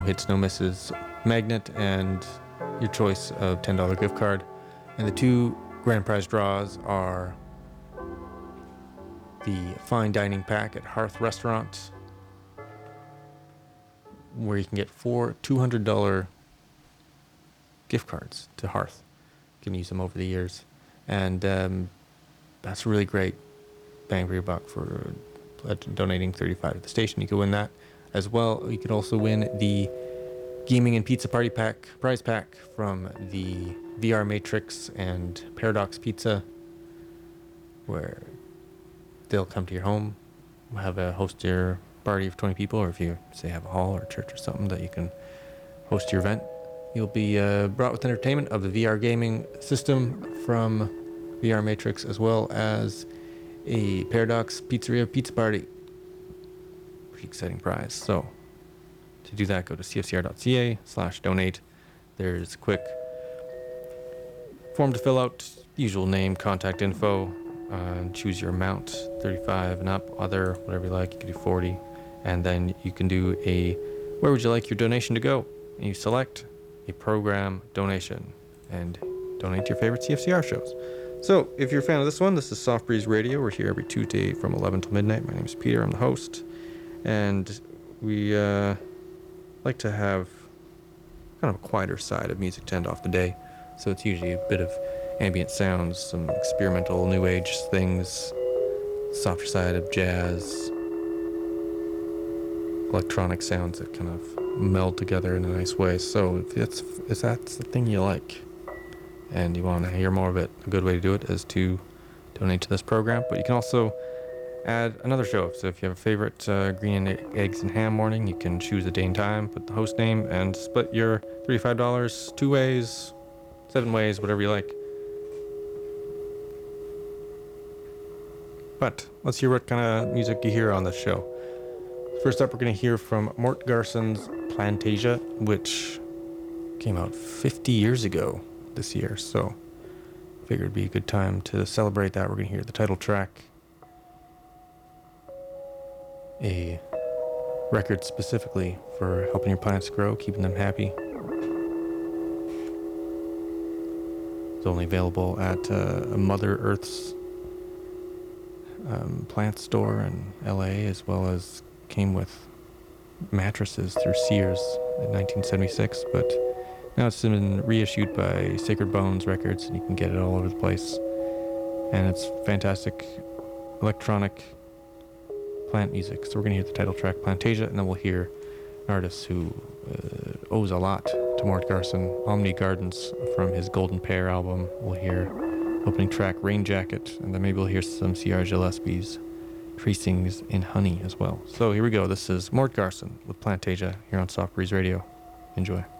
Hits no misses magnet and your choice of $10 gift card. And the two grand prize draws are the fine dining pack at Hearth Restaurant, where you can get 4 $200 gift cards to Hearth. You can use them over the years. And that's a really great bang for your buck for donating $35 to the station. You can win that as well. You can also win the Gaming and Pizza Party Pack prize pack from the VR Matrix and Paradox Pizza, where they'll come to your home, have a host your party of 20 people, or if you say have a hall or a church or something that you can host your event. You'll be brought with entertainment of the VR gaming system from VR Matrix, as well as a Paradox Pizzeria Pizza Party. Pretty exciting prize. So to do that, go to cfcr.ca/donate. There's a quick form to fill out, usual name, contact info, choose your amount, 35 and up, other, whatever you like. You can do 40. And then you can do a, where would you like your donation to go? And you select a program donation and donate to your favorite CFCR shows. So if you're a fan of this one, this is Soft Breeze Radio. We're here every Tuesday from 11 till midnight. My name is Peter. I'm the host. And we like to have kind of a quieter side of music to end off the day. So it's usually a bit of ambient sounds, some experimental new age things, softer side of jazz, electronic sounds that kind of meld together in a nice way. So if that's the thing you like and you want to hear more of it, a good way to do it is to donate to this program. But you can also add another show. So if you have a favorite green eggs and ham morning, you can choose a day and time, put the host name, and split your $35 2 ways, 7 ways, whatever you like. But let's hear what kind of music you hear on this show. First up, we're going to hear from Mort Garson's Plantasia, which came out 50 years ago this year. So I figured it'd be a good time to celebrate that. We're going to hear the title track, a record specifically for helping your plants grow, keeping them happy. It's only available at Mother Earth's plant store in LA, as well as came with mattresses through Sears in 1976, but now it's been reissued by Sacred Bones Records, and you can get it all over the place. And it's fantastic electronic plant music. So we're going to hear the title track, Plantasia, and then we'll hear an artist who owes a lot to Mort Garson, Omni Gardens, from his Golden Pear album. We'll hear opening track, Rain Jacket, and then maybe we'll hear some C.R. Gillespie's Tracings in Honey as well. So here we go. This is Mort Garson with Plantasia here on Soft Breeze Radio. Enjoy.